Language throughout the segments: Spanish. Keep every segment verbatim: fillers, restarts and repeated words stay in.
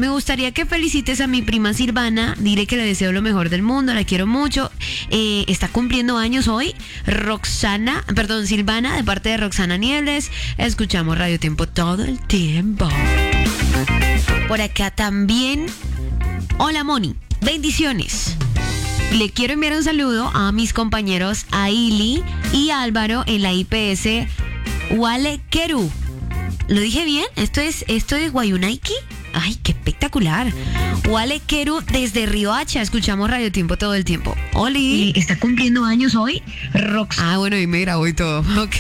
me gustaría que felicites a mi prima Silvana. Dile que le deseo lo mejor del mundo, la quiero mucho. Eh, está cumpliendo años hoy. Roxana, perdón, Silvana, de parte de Roxana Niebles. Escuchamos Radio Tiempo todo el tiempo. Por acá también. Hola, Moni. Bendiciones. Le quiero enviar un saludo a mis compañeros Aili y Álvaro en la I P S Hualequerú. ¿Lo dije bien? ¿Esto es, esto es Guayunaiki? ¡Ay, qué espectacular! Hualequerú desde Riohacha. Escuchamos Radio Tiempo todo el tiempo. Oli. ¿Está cumpliendo años hoy? Rox. Ah, bueno, y me grabó y todo. Ok.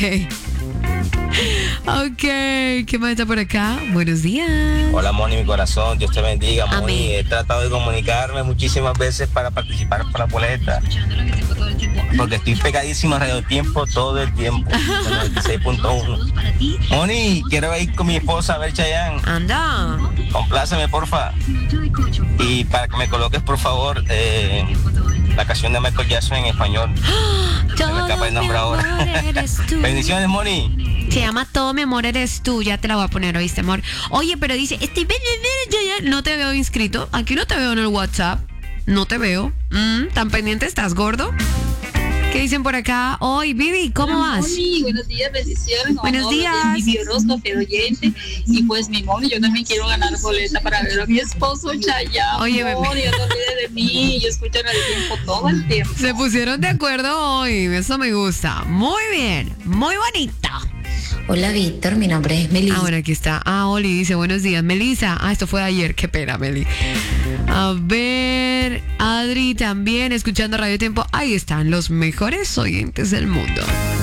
Ok, ¿qué más está por acá? Buenos días. Hola, Moni, mi corazón, Dios te bendiga, Moni. Amén. He tratado de comunicarme muchísimas veces para participar por la boleta, porque estoy pegadísimo a Radio Tiempo todo el tiempo, noventa y seis punto uno. Moni, quiero ir con mi esposa a ver Chayanne. Anda. Compláceme, porfa. Y para que me coloques, por favor, eh, la canción de Michael Jackson en español. Se me escapa el nombre ahora. Bendiciones, Moni. Se llama Todo mi amor eres tú. Ya te la voy a poner, ¿oíste, amor? Oye, pero dice, estoy... no te veo inscrito. Aquí no te veo en el WhatsApp. No te veo. Mm, ¿Tan pendiente estás, gordo? ¿Qué dicen por acá? Hoy, Vivi, ¿cómo Hola, vas? Moni, buenos días, bendiciones. Buenos Honor, días. Mi horóscopo fiel oyente. Y pues, mi Moni, yo también quiero ganar boleta para ver a mi esposo Chayanne. Oye, bebé. Moni, no te olvides de mí. Yo escucho Radio Tiempo todo el tiempo. Se pusieron de acuerdo hoy. Eso me gusta. Muy bien. Muy bonito. Hola, Víctor, mi nombre es Melissa. Ah, bueno, aquí está. Ah, Oli dice, buenos días. Melissa. Ah, esto fue ayer. Qué pena, Meli. A ver, Adri también, escuchando Radio Tiempo. Ahí están los mejores oyentes del mundo.